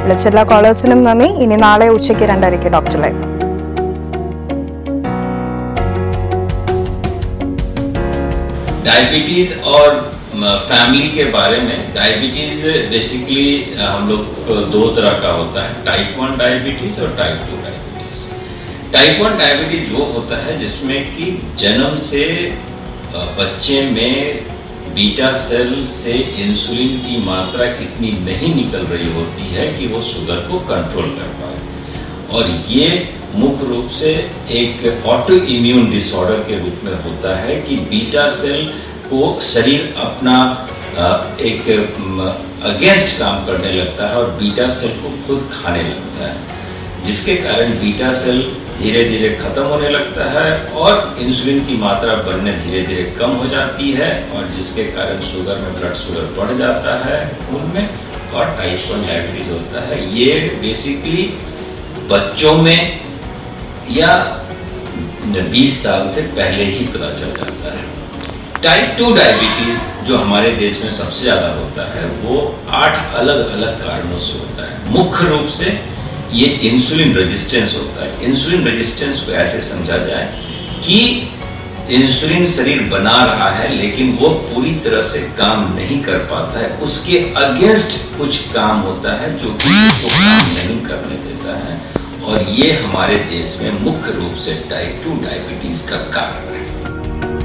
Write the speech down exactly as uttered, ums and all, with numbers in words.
വിളിച്ചെല്ലാ കോളേഴ്സിനും നന്ദി. ഇനി നാളെ ഉച്ചയ്ക്ക് രണ്ടരയ്ക്ക് ഡോക്ടർ ലൈവ്. डायबिटीज़ और फैमिली के बारे में, डायबिटीज़ बेसिकली हम लोग दो तरह का होता है, टाइप वन डायबिटीज़ और type two diabetes. Type one diabetes वो होता है जिसमें कि जन्म से बच्चे में बीटा सेल से इंसुलिन की मात्रा इतनी नहीं निकल रही होती है कि वो शुगर को कंट्रोल कर पाए, और ये मुख्य रूप से एक ऑटो इम्यून डिसऑर्डर के रूप में होता है कि बीटा सेल को शरीर अपना एक अगेंस्ट काम करने लगता है और बीटा सेल को खुद खाने लगता है, जिसके कारण बीटा सेल धीरे धीरे खत्म होने लगता है और इंसुलिन की मात्रा बनने धीरे धीरे कम हो जाती है, और जिसके कारण शुगर में ब्लड शुगर बढ़ जाता है खून में, और टाइप वन डायबिटीज होता है। ये बेसिकली बच्चों में या बीस साल से पहले ही पता चल जाता है। टाइप टू डायबिटीज जो हमारे देश में सबसे ज़्यादा होता है वो आठ अलग अलग कारणों से होता है। मुख्य रूप से ये इंसुलिन रेजिस्टेंस होता है। इंसुलिन रेजिस्टेंस को ऐसे समझा जाए कि इंसुलिन शरीर बना रहा है लेकिन वो पूरी तरह से काम नहीं कर पाता है, उसके अगेंस्ट कुछ काम होता है जो कि उसको काम नहीं करने देता है, और ये हमारे देश में मुख्य रूप से टाइप टू डायबिटीज का कारण है।